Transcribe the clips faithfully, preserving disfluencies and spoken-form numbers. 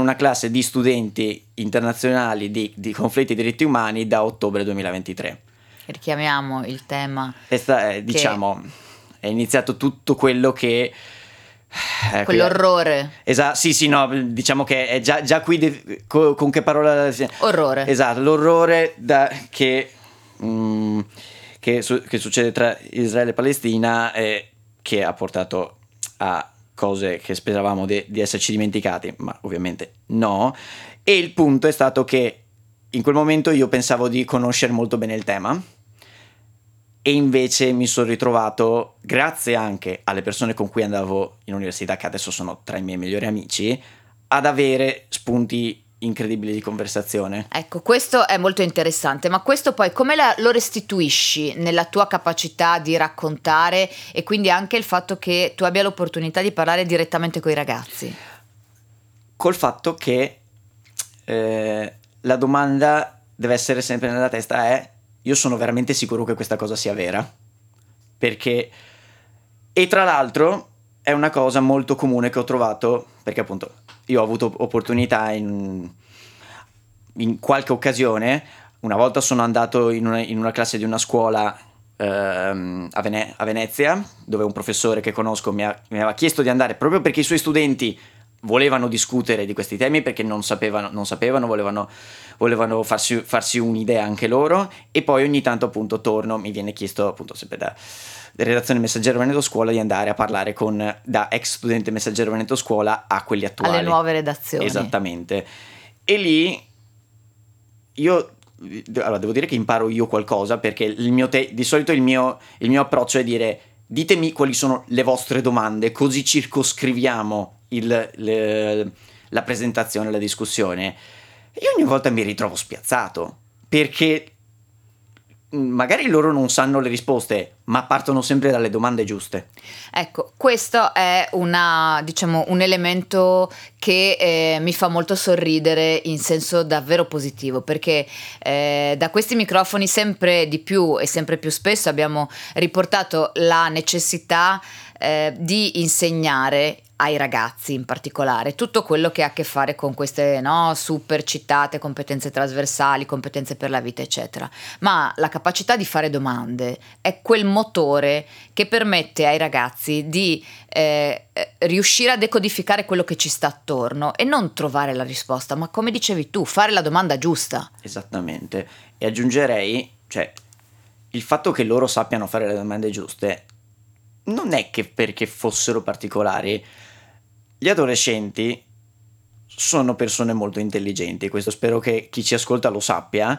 una classe di studenti internazionali di, di conflitti e diritti umani da ottobre duemilaventitré. Richiamiamo il tema. E sta, eh, diciamo, è iniziato tutto quello che... Eh, Quell'orrore. Esatto, sì, sì, no, diciamo che è già, già qui de- co- con che parola... Orrore. Esatto, l'orrore da, che, mm, che, su- che succede tra Israele e Palestina, eh, che ha portato a cose che speravamo de- di esserci dimenticati, ma ovviamente no. E il punto è stato che in quel momento io pensavo di conoscere molto bene il tema, e invece mi sono ritrovato, grazie anche alle persone con cui andavo in università, che adesso sono tra i miei migliori amici, ad avere spunti incredibili di conversazione. Ecco, questo è molto interessante, ma questo poi come la, lo restituisci nella tua capacità di raccontare, e quindi anche il fatto che tu abbia l'opportunità di parlare direttamente con i ragazzi? Col fatto che eh, la domanda deve essere sempre nella testa è: io sono veramente sicuro che questa cosa sia vera? Perché, e tra l'altro è una cosa molto comune che ho trovato, perché appunto io ho avuto opportunità in, in qualche occasione. Una volta sono andato in una, in una classe di una scuola ehm, a, Vene- a Venezia, dove un professore che conosco mi, ha, mi aveva chiesto di andare proprio perché i suoi studenti volevano discutere di questi temi, perché non sapevano, non sapevano volevano, volevano farsi, farsi un'idea anche loro. E poi ogni tanto appunto torno, mi viene chiesto appunto sempre da redazione Messaggero Veneto Scuola di andare a parlare con, da ex studente Messaggero Veneto Scuola a quelli attuali, alle nuove redazioni. Esattamente. E lì io allora devo dire che imparo io qualcosa, perché il mio te- di solito il mio, il mio approccio è dire: ditemi quali sono le vostre domande, così circoscriviamo il, le, la presentazione, la discussione. Io ogni volta mi ritrovo spiazzato, perché magari loro non sanno le risposte, ma partono sempre dalle domande giuste. Ecco, questo è una, diciamo, un elemento che eh, mi fa molto sorridere in senso davvero positivo, perché eh, da questi microfoni sempre di più e sempre più spesso abbiamo riportato la necessità eh, di insegnare ai ragazzi in particolare tutto quello che ha a che fare con queste, no, super citate competenze trasversali, competenze per la vita eccetera, ma la capacità di fare domande è quel motore che permette ai ragazzi di eh, riuscire a decodificare quello che ci sta attorno e non trovare la risposta, ma come dicevi tu, fare la domanda giusta. Esattamente. E aggiungerei, cioè, il fatto che loro sappiano fare le domande giuste non è che perché fossero particolari. Gli adolescenti sono persone molto intelligenti, questo spero che chi ci ascolta lo sappia,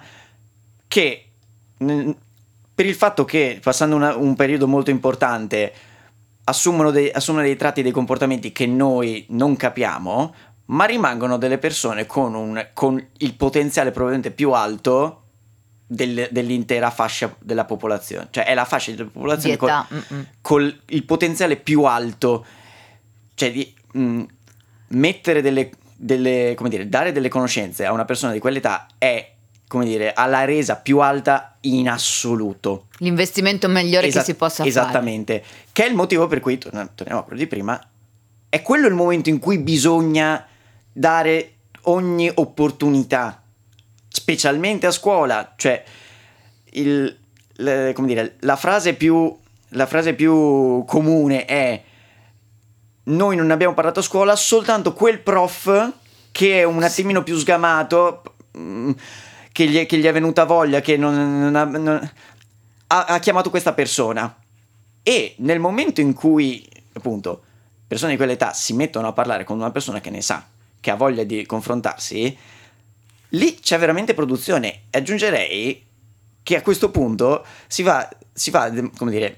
che mh, per il fatto che passando una, un periodo molto importante assumono dei, assumono dei tratti, dei comportamenti che noi non capiamo, ma rimangono delle persone con, un, con il potenziale probabilmente più alto del, dell'intera fascia della popolazione, cioè è la fascia della popolazione con, con il potenziale più alto, cioè di mh, mettere delle, delle, come dire, dare delle conoscenze a una persona di quell'età è, come dire, alla resa più alta in assoluto. L'investimento migliore Esa- che si possa esattamente. fare. Esattamente. Che è il motivo per cui, torniamo a quello di prima, è quello il momento in cui bisogna dare ogni opportunità, specialmente a scuola. Cioè, il, le, come dire, la frase più, la frase più comune è: noi non abbiamo parlato a scuola, soltanto quel prof che è un attimino più sgamato, che gli è, che gli è venuta voglia, che non, non, ha, non ha, ha chiamato questa persona. E nel momento in cui appunto persone di quell'età si mettono a parlare con una persona che ne sa, che ha voglia di confrontarsi, lì c'è veramente produzione. E aggiungerei che a questo punto si va, si va, come dire,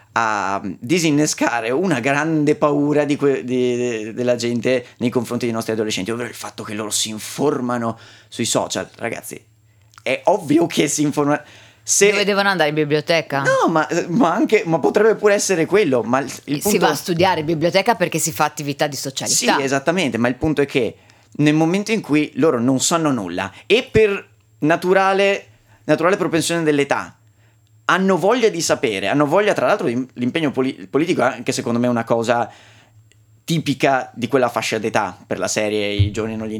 a disinnescare una grande paura di que- di, di, della gente nei confronti dei nostri adolescenti, ovvero il fatto che loro si informano sui social. Ragazzi, è ovvio che si informano. Se... Dove devono andare in biblioteca? No, ma, ma anche ma potrebbe pure essere quello. Ma il, il si punto... va a studiare in biblioteca perché si fa attività di socialità. Sì, esattamente, ma il punto è che nel momento in cui loro non sanno nulla e per naturale, naturale propensione dell'età hanno voglia di sapere, hanno voglia, tra l'altro l'impegno poli- politico è anche secondo me una cosa tipica di quella fascia d'età, per la serie I giovani non gli